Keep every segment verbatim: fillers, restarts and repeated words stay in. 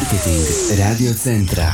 Marketing Radio Centra.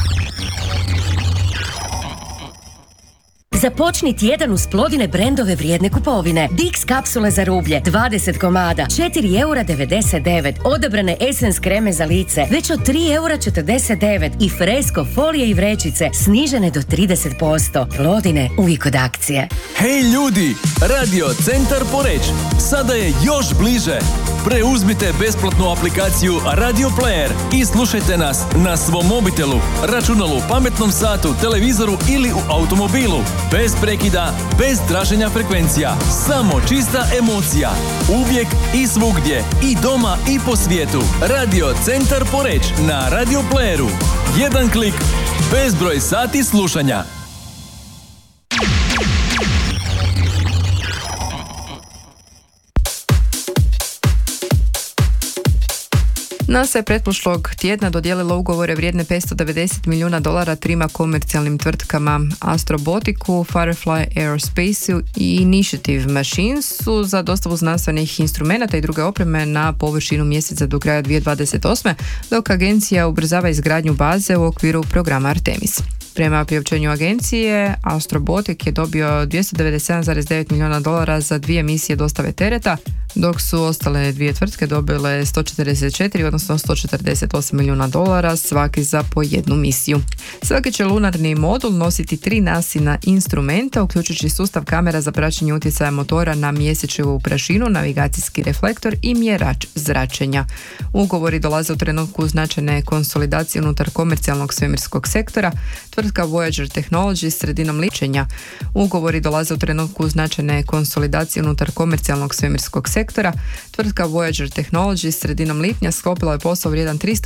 Započni tjedan uz Plodine brendove vrijedne kupovine. Dix kapsule za rublje, dvadeset komada, četiri eura devedeset devet. Odabrane Essence kreme za lice, već od tri eura četrdeset devet. I Fresco folije i vrećice, snižene do trideset posto. Plodine, uvijek od akcije. Hej ljudi, Radio Centar Poreč, sada je još bliže. Preuzmite besplatnu aplikaciju Radio Player i slušajte nas na svom mobitelu, računalu, pametnom satu, televizoru ili u automobilu. Bez prekida, bez traženja frekvencija, samo čista emocija. Uvijek i svugdje, i doma i po svijetu. Radio Centar Poreč na Radio Playeru. Jedan klik, bezbroj sati slušanja. NASA je pretprošlog tjedna dodijelila ugovore vrijedne petsto devedeset milijuna dolara trima komercijalnim tvrtkama Astrobotiku, Firefly Aerospace i Initiative Machinesu za dostavu znanstvenih instrumenata i druge opreme na površinu mjeseca do kraja dvije tisuće dvadeset osme, dok agencija ubrzava izgradnju baze u okviru programa Artemis. Prema priopćenju agencije, Astrobotik je dobio dvjesto devedeset sedam zarez devet milijuna dolara za dvije misije dostave tereta, dok su ostale dvije tvrtke dobile sto četrdeset četiri, odnosno sto četrdeset osam milijuna dolara svaki za po jednu misiju. Svaki će lunarni modul nositi tri nasina instrumenta, uključujući sustav kamera za praćenje utjecaja motora na mjesečevu prašinu, navigacijski reflektor i mjerač zračenja. Ugovori dolaze u trenutku značajne konsolidacije unutar komercijalnog svemirskog sektora. Tvrtka Voyager Technology sredinom lipnja. Ugovori dolaze u trenutku značajne konsolidacije unutar komercijalnog svemirskog sektora. Tvrtka Voyager Technology sredinom lipnja sklopila je posao vrijedan tristo